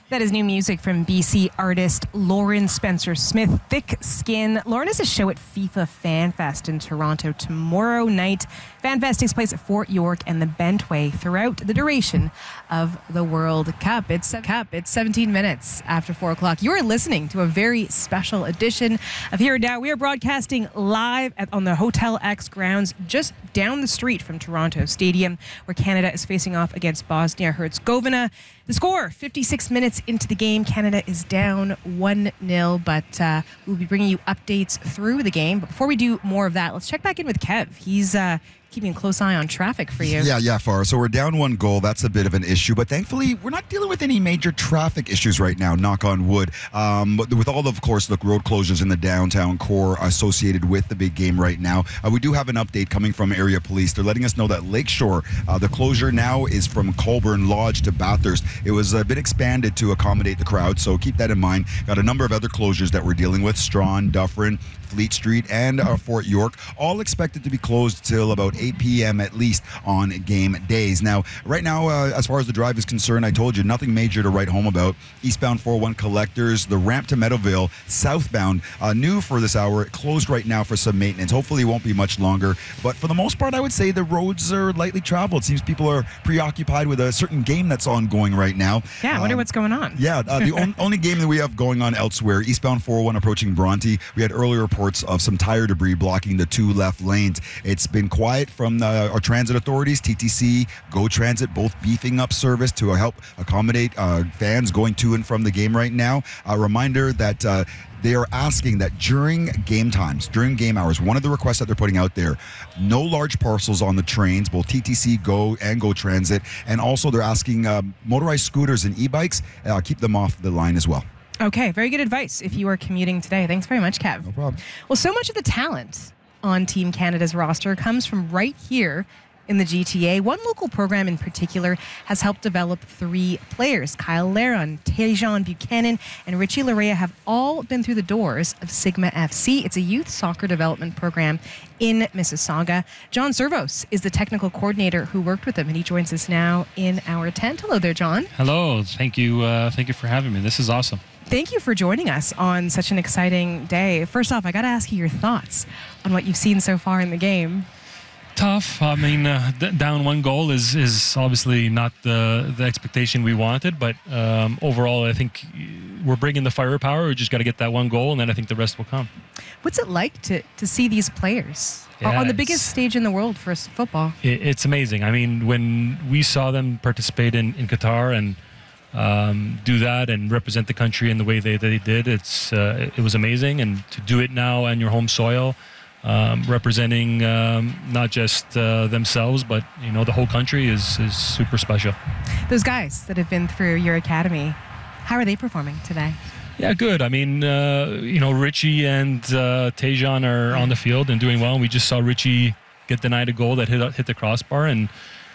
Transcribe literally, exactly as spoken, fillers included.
That is new music from B C artist Lauren Spencer Smith, Thick Skin. Lauren has a show at FIFA Fan Fest in Toronto tomorrow night. Fan Fest takes place at Fort York and the Bentway throughout the duration of the World Cup. It's Cup. It's seventeen minutes after four o'clock. You are listening to a very special edition of Here and Now. We are broadcasting live at, on the Hotel X grounds just down the street from Toronto Stadium, where Canada is facing off against Bosnia-Herzegovina. The score, fifty-six minutes into the game, Canada is down one nil, but uh, we'll be bringing you updates through the game. But before we do more of that, let's check back in with Kev. He's uh, keeping a close eye on traffic for you. Yeah, yeah, Farah. So we're down one goal. That's a bit of an issue, but thankfully we're not dealing with any major traffic issues right now, knock on wood. Um, but with all, of course, the road closures in the downtown core associated with the big game right now, uh, we do have an update coming from area police. They're letting us know that Lakeshore, uh, the closure now is from Colburn Lodge to Bathurst. It was a bit expanded to accommodate the crowd, so keep that in mind. Got a number of other closures that we're dealing with: Strawn, Dufferin, Fleet Street, and uh, Fort York, all expected to be closed till about eight p.m. at least on game days. Now, right now, uh, as far as the drive is concerned, I told you, nothing major to write home about. Eastbound four oh one Collectors, the ramp to Meadowville, southbound, uh, new for this hour, closed right now for some maintenance. Hopefully it won't be much longer, but for the most part, I would say the roads are lightly traveled. Seems people are preoccupied with a certain game that's ongoing right now. Yeah, I wonder um, what's going on. Yeah, uh, the on, only game that we have going on elsewhere, eastbound four oh one approaching Bronte. We had earlier reports of some tire debris blocking the two left lanes. It's been quiet from uh, our transit authorities, T T C, Go Transit, both beefing up service to help accommodate uh, fans going to and from the game right now. A reminder that uh, they are asking that during game times, during game hours, one of the requests that they're putting out there, no large parcels on the trains, both T T C, Go, and Go Transit, and also they're asking uh, motorized scooters and e-bikes, uh, keep them off the line as well. Okay, very good advice if you are commuting today. Thanks very much, Kev. No problem. Well, so much of the talent on Team Canada's roster comes from right here in the G T A. One local program in particular has helped develop three players. Kyle Laron, Tejan Buchanan, and Richie Larea have all been through the doors of Sigma F C. It's a youth soccer development program in Mississauga. John Servos is the technical coordinator who worked with them, and he joins us now in our tent. Hello there, John. Hello. Thank you. Uh, thank you for having me. This is awesome. Thank you for joining us on such an exciting day. First off, I got to ask you your thoughts on what you've seen so far in the game. Tough. I mean, uh, d- down one goal is is obviously not the the expectation we wanted, but um, overall, I think we're bringing the firepower. We just got to get that one goal, and then I think the rest will come. What's it like to, to see these players Yeah, on the biggest stage in the world for football? It, it's amazing. I mean, when we saw them participate in, in Qatar and um, do that and represent the country in the way they, they did, it's uh, it was amazing. And to do it now on your home soil, Um, representing um, not just uh, themselves, but you know the whole country is is super special. Those guys that have been through your academy, how are they performing today? Yeah, good. I mean, uh, you know, Richie and uh, Tejan are on the field and doing well. We just saw Richie get denied a goal that hit hit the crossbar, and